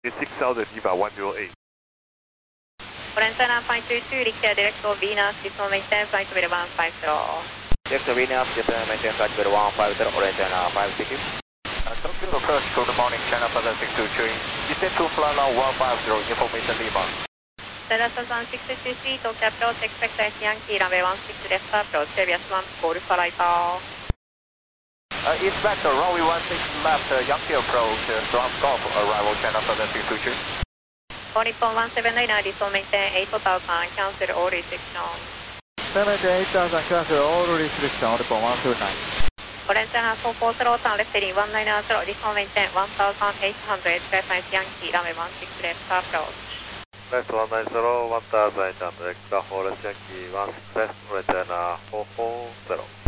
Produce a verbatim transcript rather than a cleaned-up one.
six thousand Eva one zero eight. Orange China five two two, declare direct to Venus, dismal maintain flight level one five zero. Direct to Venus, dismal maintain flight level one five zero, Orange China five two two. Uh, Tokyo approach, good morning, China further six two three. Descend to flight level one five zero, information Lima. Delta one six two three, Tokyo approach, expect Yankee, runway one six left approach, Avias one, call for light out. Uh, Inspector, runway one six left, uh, Yankee approach, uh, ground stop, arrival China further six two three. Nippon one seven nine nine, dismal maintain eight thousand, cancel all restrictions. Maintain eight thousand, cancel all restrictions, Nippon one seven nine. Orange China four four zero, turn left heading one nine zero, dismal maintain one thousand eight hundred, Skyflight Yankee, runway one six left approach. Left one nine zero, one thousand eight hundred, Extra Forest Yankee one six left, Orange China four four zero.